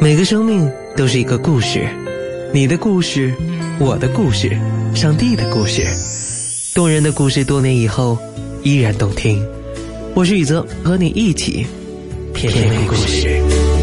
每个生命都是一个故事，你的故事，我的故事，上帝的故事，动人的故事，多年以后依然动听。我是宇泽，和你一起品味故事。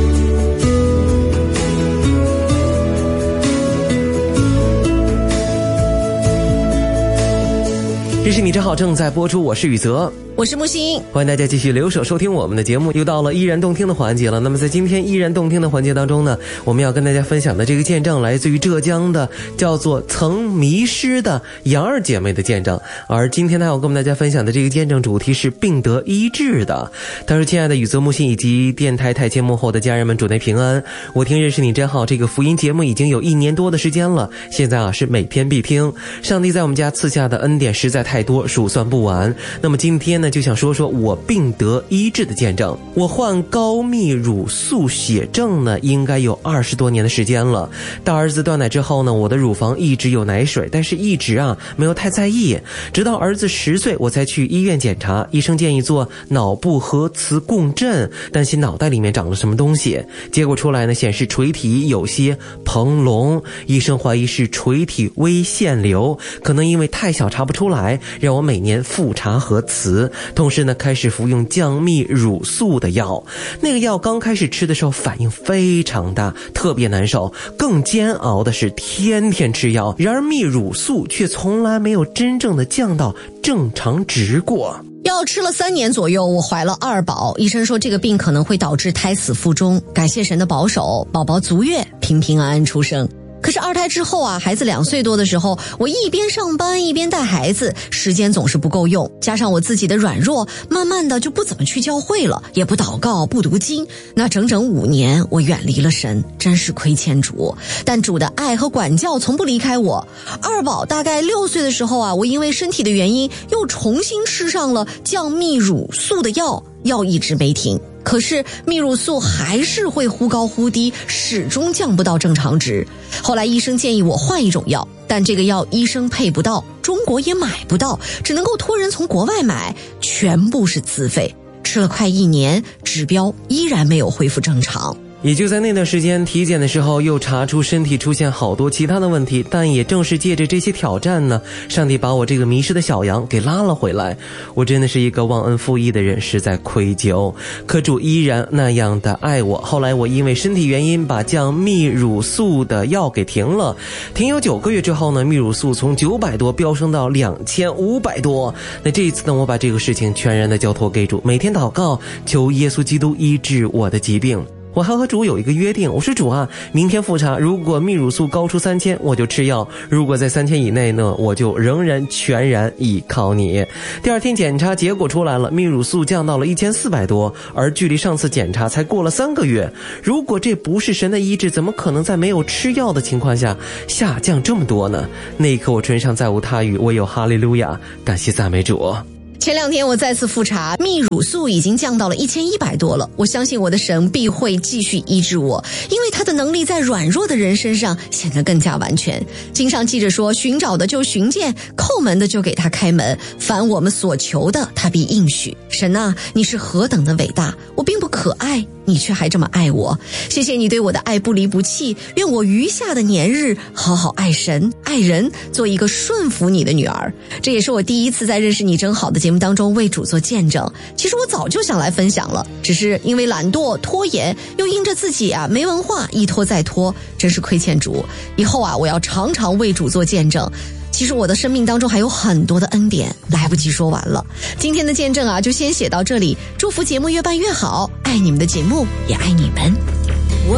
这是你真好正在播出，我是宇泽， 我是木星， 欢迎大家继续留守收听我们的节目。又到了依然动听的环节了。那么在今天依然动听的环节当中呢，我们要跟大家分享的这个见证来自于浙江的叫做曾迷失的杨二姐妹的见证。而今天呢，要跟我们大家分享的这个见证主题是病得医治的。他说：亲爱的宇泽、木星以及电台台前幕后的家人们，主内平安。我听认识你真好这个福音节目已经有1年多的时间了，现在是每天必听。上帝在我们家赐下的恩典实在太多，数算不完。那么今天呢，就想说说我病得医治的见证。我患高密乳素血症呢，应该有20多年的时间了。大儿子断奶之后呢，我的乳房一直有奶水，但是一直没有太在意。直到儿子10岁，我才去医院检查，医生建议做脑部核磁共振，担心脑袋里面长了什么东西。结果出来呢，显示垂体有些膨隆，医生怀疑是垂体微腺瘤，可能因为太小查不出来，让我每年复查核磁。同时呢，开始服用降泌乳素的药。那个药刚开始吃的时候反应非常大，特别难受。更煎熬的是天天吃药，然而泌乳素却从来没有真正的降到正常值过。 药吃了3年左右，我怀了2宝。医生说这个病可能会导致胎死腹中，感谢神的保守，宝宝足月平平安安出生。可是2胎之后孩子2岁多的时候，我一边上班一边带孩子，时间总是不够用，加上我自己的软弱，慢慢的就不怎么去教会了，也不祷告，不读经。那整整5年，我远离了神，真是亏欠主。但主的爱和管教从不离开我。2宝大概6岁的时候我因为身体的原因，又重新吃上了降泌乳素的药，药一直没停。可是泌乳素还是会忽高忽低，始终降不到正常值。后来医生建议我换一种药，但这个药医生配不到，中国也买不到，只能够托人从国外买，全部是自费。吃了快1年，指标依然没有恢复正常。 也就在那段时间体检的时候，又查出身体出现好多其他的问题，但也正是借着这些挑战呢，上帝把我这个迷失的小羊给拉了回来。我真的是一个忘恩负义的人，实在愧疚。可主依然那样的爱我。后来我因为身体原因把降泌乳素的药给停了，停有9个月之后呢，泌乳素从900多飙升到2500多。那这一次呢，我把这个事情全然的交托给主，每天祷告，求耶稣基督医治我的疾病。我还和主有一个约定，我说主明天复查，如果泌乳素高出3000，我就吃药；如果在3000以内呢，我就仍然全然依靠你。第2天检查结果出来了，泌乳素降到了1400多，而距离上次检查才过了3个月。如果这不是神的医治，怎么可能在没有吃药的情况下下降这么多呢？那一刻我唇上再无他语，唯有哈利路亚，感谢赞美主。 前2天我再次复查，泌乳素已经降到了1100多了。我相信我的神必会继续医治我，因为他的能力在软弱的人身上显得更加完全。经上记着说，寻找的就寻见，叩门的就给他开门，凡我们所求的他必应许。神你是何等的伟大，我并不可爱，你却还这么爱我。谢谢你对我的爱不离不弃，愿我余下的年日好好爱神爱人，做一个顺服你的女儿。这也是我第一次在认识你真好的节目当中为主做见证。其实我早就想来分享了，只是因为懒惰拖延，又因着自己没文化，一拖再拖，真是亏欠主。以后我要常常为主做见证。其实我的生命当中还有很多的恩典，来不及说完了。今天的见证就先写到这里，祝福节目越办越好，爱你们的节目，也爱你们。